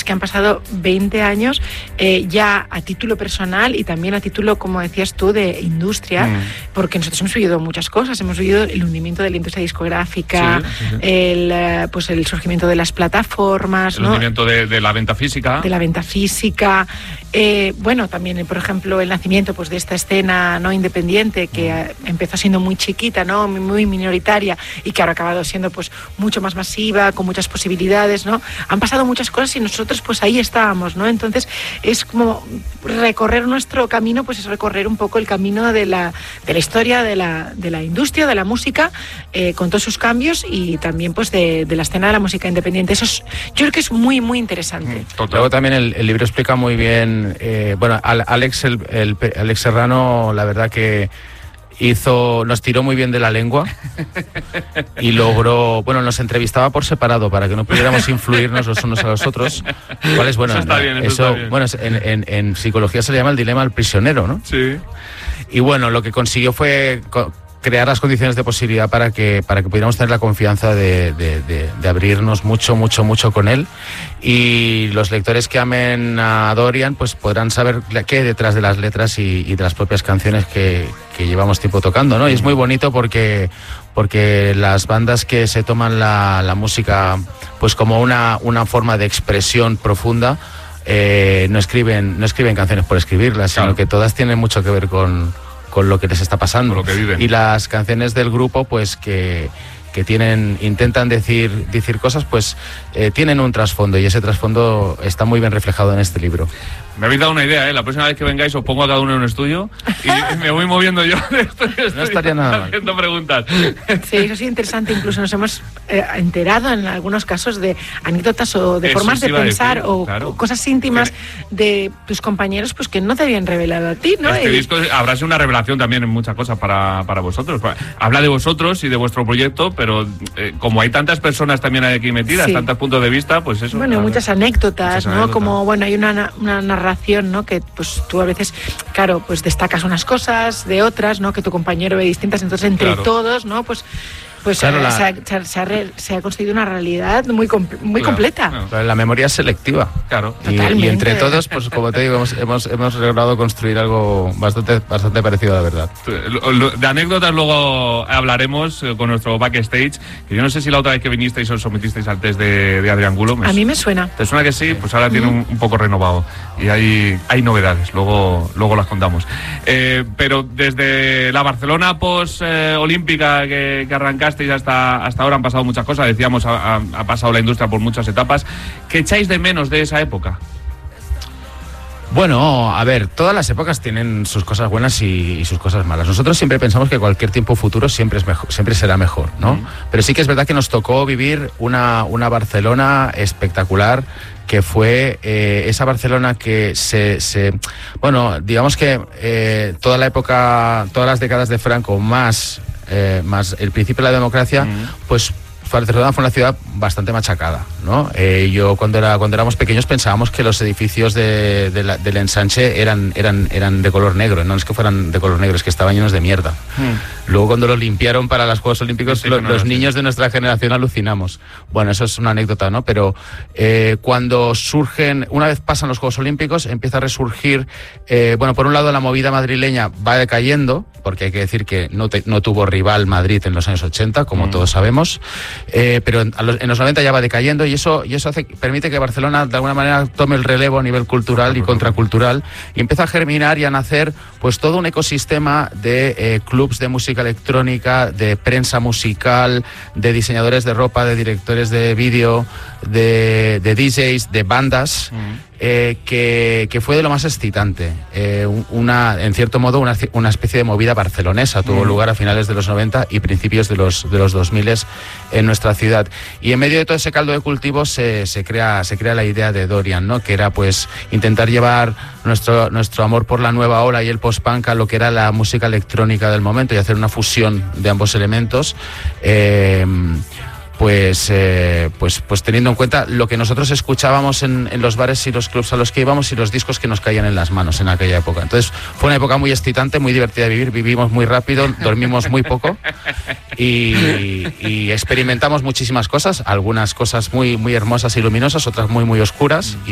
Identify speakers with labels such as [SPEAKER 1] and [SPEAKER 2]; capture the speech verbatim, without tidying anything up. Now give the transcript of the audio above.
[SPEAKER 1] es que han pasado veinte años eh, ya a título personal y también a título, como decías tú, de industria, mm. porque nosotros hemos vivido muchas cosas, hemos vivido el hundimiento de la industria discográfica, sí, sí, sí. El, pues el surgimiento de las plataformas,
[SPEAKER 2] el
[SPEAKER 1] ¿no?
[SPEAKER 2] hundimiento de, de la venta física.
[SPEAKER 1] De la venta física. Eh, bueno, también, por ejemplo, el nacimiento pues, de esta escena no independiente que mm. empezó siendo muy chiquita, ¿no? Muy minoritaria y que ahora ha acabado siendo pues mucho más masiva, con muchas posibilidades, ¿no? Han pasado muchas cosas y nosotros pues ahí estábamos, ¿no? Entonces es como recorrer nuestro camino, pues es recorrer un poco el camino de la, de la historia de la, de la industria, de la música, eh, con todos sus cambios y también pues de, de la escena de la música independiente. Eso es, yo creo que es muy, muy interesante.
[SPEAKER 3] Mm, Luego también el, el libro explica muy bien, eh, bueno, Alex, el, el, Alex Serrano, la verdad que hizo, nos tiró muy bien de la lengua y logró, bueno, nos entrevistaba por separado para que no pudiéramos influirnos los unos a los otros. ¿Cuál es bueno?
[SPEAKER 2] Eso está bien, eso,
[SPEAKER 3] eso
[SPEAKER 2] está bien.
[SPEAKER 3] Bueno, en, en, en psicología se le llama el dilema del prisionero, ¿no?
[SPEAKER 2] Sí.
[SPEAKER 3] Y bueno, lo que consiguió fue crear las condiciones de posibilidad para que para que pudiéramos tener la confianza de, de, de, de abrirnos mucho, mucho, mucho con él. Y los lectores que amen a Dorian pues podrán saber qué hay detrás de las letras y, y de las propias canciones que, que llevamos tiempo tocando, ¿no? Y es muy bonito porque, porque las bandas que se toman la, la música pues como una, una forma de expresión profunda, eh, no escriben, no escriben canciones por escribirlas, claro. sino que todas tienen mucho que ver con con lo que les está pasando.
[SPEAKER 2] Lo que viven.
[SPEAKER 3] Y las canciones del grupo, pues que, que tienen, intentan decir, decir cosas, pues eh, tienen un trasfondo y ese trasfondo está muy bien reflejado en este libro.
[SPEAKER 2] Me habéis dado una idea, ¿eh? La próxima vez que vengáis os pongo a cada uno en un estudio y me voy moviendo yo de estudio,
[SPEAKER 3] no estaría nada mal.
[SPEAKER 2] Haciendo preguntas.
[SPEAKER 1] Sí, eso sí, interesante. Incluso nos hemos eh, enterado en algunos casos de anécdotas o de
[SPEAKER 2] eso
[SPEAKER 1] formas de pensar
[SPEAKER 2] decir,
[SPEAKER 1] o,
[SPEAKER 2] claro.
[SPEAKER 1] o cosas íntimas sí. de tus compañeros pues que no te habían revelado a ti, ¿no?
[SPEAKER 2] Este
[SPEAKER 1] y...
[SPEAKER 2] disco habrá sido una revelación también en muchas cosas para, para vosotros. Habla de vosotros y de vuestro proyecto, pero eh, como hay tantas personas también aquí metidas, sí. tantos puntos de vista, pues eso.
[SPEAKER 1] Bueno,
[SPEAKER 2] claro.
[SPEAKER 1] muchas anécdotas,
[SPEAKER 2] muchas
[SPEAKER 1] ¿no?
[SPEAKER 2] anécdotas.
[SPEAKER 1] Como, bueno, hay una, una narración, ¿no? Que pues tú a veces, claro, pues destacas unas cosas de otras, ¿no? Que tu compañero ve distintas, entonces entre
[SPEAKER 2] claro.
[SPEAKER 1] todos, ¿no? Pues pues claro, eh, la... se, ha, se, ha re, se ha construido una realidad muy, muy
[SPEAKER 2] claro,
[SPEAKER 1] completa.
[SPEAKER 3] Claro. La memoria es selectiva.
[SPEAKER 2] Claro.
[SPEAKER 3] Y, y entre todos, pues como te digo, hemos, hemos, hemos logrado construir algo bastante, bastante parecido a la verdad.
[SPEAKER 2] De anécdotas luego hablaremos con nuestro backstage, que yo no sé si la otra vez que vinisteis os sometisteis al test de, de Adrián Gulo.
[SPEAKER 1] A mí me suena.
[SPEAKER 2] ¿Te suena que sí? Pues ahora mm. tiene un, un poco renovado y hay, hay novedades, luego, luego las contamos. Eh, pero desde la Barcelona post-olímpica eh, que, que arrancaste hasta, hasta ahora han pasado muchas cosas, decíamos, ha, ha pasado la industria por muchas etapas. ¿Qué echáis de menos de esa época?
[SPEAKER 3] Bueno, a ver, todas las épocas tienen sus cosas buenas y, y sus cosas malas. Nosotros siempre pensamos que cualquier tiempo futuro siempre es mejor, siempre será mejor, ¿no? Mm. Pero sí que es verdad que nos tocó vivir una, una Barcelona espectacular, que fue eh, esa Barcelona que se, se bueno, digamos que eh, toda la época, todas las décadas de Franco, más Eh, más el principio de la democracia, mm. pues Barcelona fue una ciudad bastante machacada, ¿no? Eh, yo cuando era cuando éramos pequeños pensábamos que los edificios de, de la, del ensanche eran, eran, eran de color negro, no es que fueran de color negro, es que estaban llenos de mierda. Mm. Luego cuando los limpiaron para los Juegos Olímpicos, sí, lo, no, los no, niños sí. de nuestra generación alucinamos. Bueno, eso es una anécdota, ¿no? Pero eh, cuando surgen, una vez pasan los Juegos Olímpicos, empieza a resurgir, eh, bueno, por un lado la movida madrileña va decayendo, porque hay que decir que no, te, no tuvo rival Madrid en los años ochenta, como mm. todos sabemos. Eh, pero en, los, en los noventa ya va decayendo y eso, y eso hace, permite que Barcelona de alguna manera tome el relevo a nivel cultural y contracultural y empieza a germinar y a nacer pues todo un ecosistema de eh, clubs de música electrónica, de prensa musical, de diseñadores de ropa, de directores de vídeo, de, de D Js, de bandas. Mm. Eh, que, que fue de lo más excitante. Eh, una, en cierto modo, una, una especie de movida barcelonesa tuvo mm. lugar a finales de los noventa y principios de los, de los dos mil en nuestra ciudad. Y en medio de todo ese caldo de cultivo se, se, crea, se crea la idea de Dorian, ¿no? Que era pues intentar llevar nuestro, nuestro amor por la nueva ola y el post-punk a lo que era la música electrónica del momento y hacer una fusión de ambos elementos. Eh, Pues, eh, pues, pues teniendo en cuenta lo que nosotros escuchábamos en, en los bares y los clubs a los que íbamos y los discos que nos caían en las manos en aquella época. Entonces fue una época muy excitante, muy divertida de vivir, vivimos muy rápido, dormimos muy poco y, y experimentamos muchísimas cosas, algunas cosas muy, muy hermosas y luminosas, otras muy, muy oscuras.